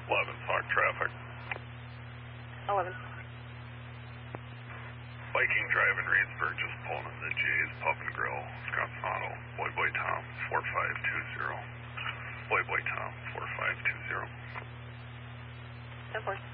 11, talk traffic. 11. Viking Drive in Reedsburg, just pulling in the Jay's Pub and Grill, Wisconsin Auto, Boy Tom, 4520. Boy Tom, 4520. 10-4.